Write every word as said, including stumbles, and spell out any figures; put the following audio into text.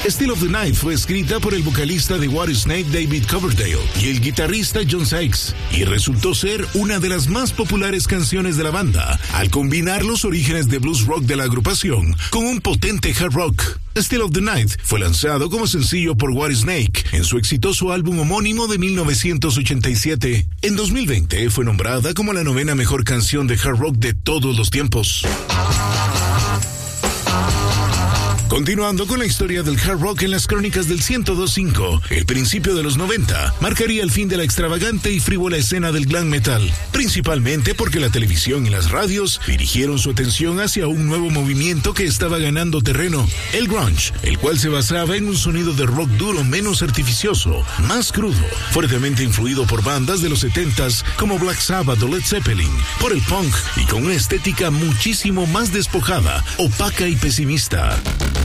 Still of the Night fue escrita por el vocalista de Whitesnake David Coverdale y el guitarrista John Sykes, y resultó ser una de las más populares canciones de la banda, al combinar los orígenes de blues rock de la agrupación con un potente hard rock. Still of the Night fue lanzado como sencillo por Whitesnake en su exitoso álbum homónimo de mil novecientos ochenta y siete. En dos mil veinte fue nombrada como la novena mejor canción de hard rock de todos los tiempos. Continuando con la historia del hard rock en las crónicas del ciento dos punto cinco, el principio de los noventa marcaría el fin de la extravagante y frívola escena del glam metal, principalmente porque la televisión y las radios dirigieron su atención hacia un nuevo movimiento que estaba ganando terreno, el grunge, el cual se basaba en un sonido de rock duro menos artificioso, más crudo, fuertemente influido por bandas de los setentas como Black Sabbath o Led Zeppelin, por el punk y con una estética muchísimo más despojada, opaca y pesimista.